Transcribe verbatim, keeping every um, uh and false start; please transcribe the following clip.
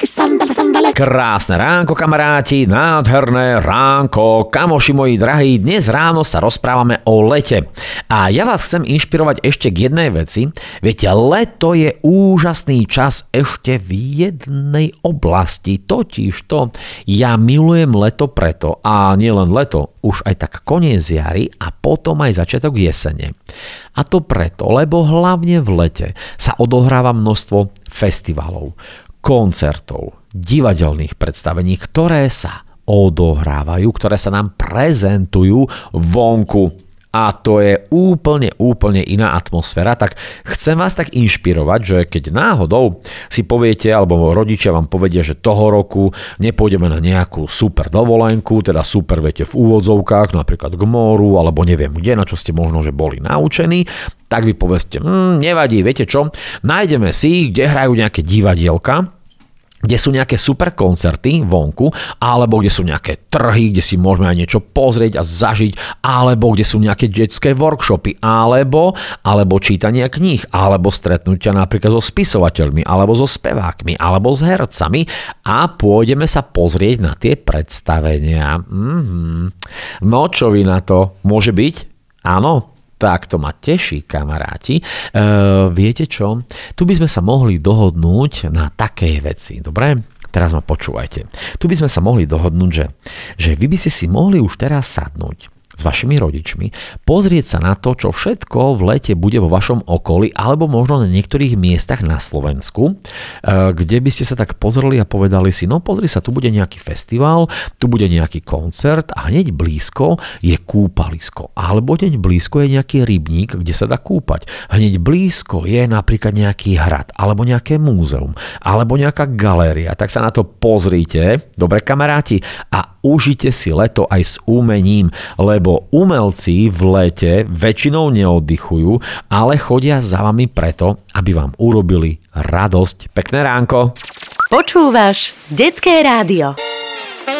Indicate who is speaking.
Speaker 1: sandale, sandale.
Speaker 2: Krásne ránko, kamaráti, nádherné ránko, kamoši moji drahí, dnes ráno sa rozprávame o lete. A ja vás chcem inšpirovať ešte k jednej veci. Viete, leto je úžasný čas ešte v jednej oblasti, totiž to ja milujem leto preto, a nielen leto, už aj tak koniec jary a potom aj začiatok jesene. A to preto, lebo hlavne v lete sa odohráva množstvo festivalov, koncertov, divadelných predstavení, ktoré sa odohrávajú, ktoré sa nám prezentujú vonku. A to je úplne, úplne iná atmosféra. Tak chcem vás tak inšpirovať, že keď náhodou si poviete, alebo rodičia vám povedia, že toho roku nepôjdeme na nejakú super dovolenku, teda super, viete, v úvodzovkách, napríklad k moru, alebo neviem kde, na čo ste možno, že boli naučení, tak vy povedzte, hm, nevadí, viete čo, nájdeme si, kde hrajú nejaké divadielka, kde sú nejaké super koncerty vonku, alebo kde sú nejaké trhy, kde si môžeme aj niečo pozrieť a zažiť, alebo kde sú nejaké detské workshopy, alebo, alebo čítania kníh, alebo stretnutia napríklad so spisovateľmi, alebo so spevákmi, alebo s hercami a pôjdeme sa pozrieť na tie predstavenia. Mm-hmm. No čo vy na to? Môže byť? Áno? Tak to ma teší, kamaráti. E, viete čo? Tu by sme sa mohli dohodnúť na takej veci, dobre? Teraz ma počúvajte. Tu by sme sa mohli dohodnúť, že, že vy by ste si mohli už teraz sadnúť s vašimi rodičmi, pozrieť sa na to, čo všetko v lete bude vo vašom okolí, alebo možno na niektorých miestach na Slovensku, kde by ste sa tak pozreli a povedali si, no pozri sa, tu bude nejaký festival, tu bude nejaký koncert a hneď blízko je kúpalisko, alebo hneď blízko je nejaký rybník, kde sa dá kúpať. Hneď blízko je napríklad nejaký hrad, alebo nejaké múzeum, alebo nejaká galéria. Tak sa na to pozrite, dobre kamaráti, a užite si leto aj s umením, lebo umelci v lete väčšinou neoddychujú, ale chodia za vami preto, aby vám urobili radosť. Pekné ránko.
Speaker 3: Počúvaš Detské rádio.